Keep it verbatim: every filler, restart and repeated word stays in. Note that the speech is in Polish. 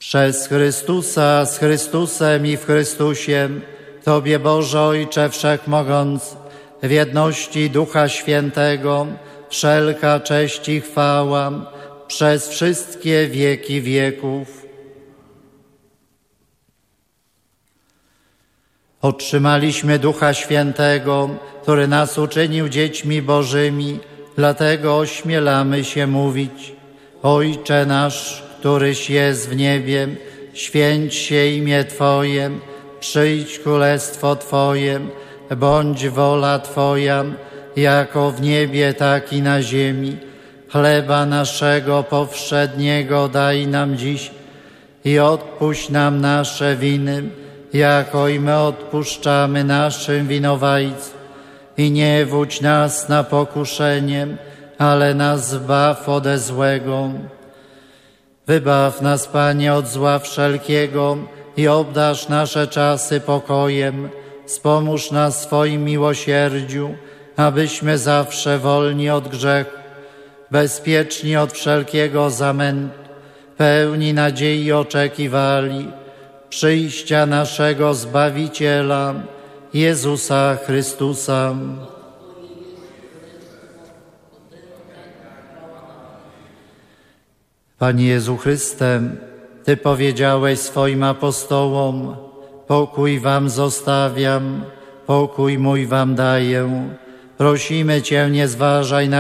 Przez Chrystusa, z Chrystusem i w Chrystusie, Tobie, Boże Ojcze Wszechmogący, w jedności Ducha Świętego, wszelka cześć i chwała przez wszystkie wieki wieków. Otrzymaliśmy Ducha Świętego, który nas uczynił dziećmi Bożymi, dlatego ośmielamy się mówić: Ojcze nasz, któryś jest w niebie, święć się imię Twoje, przyjdź królestwo Twoje, bądź wola Twoja, jako w niebie, tak i na ziemi. Chleba naszego powszedniego daj nam dziś i odpuść nam nasze winy, jako i my odpuszczamy naszym winowajcom. I nie wódź nas na pokuszenie, ale nas zbaw ode złego. Wybaw nas, Panie, od zła wszelkiego i obdarz nasze czasy pokojem. Wspomóż nas w swoim miłosierdziu, abyśmy zawsze wolni od grzechu, bezpieczni od wszelkiego zamętu, pełni nadziei oczekiwali przyjścia naszego Zbawiciela, Jezusa Chrystusa. Panie Jezu Chryste, Ty powiedziałeś swoim apostołom: pokój wam zostawiam, pokój mój wam daję. Prosimy Cię, nie zważaj na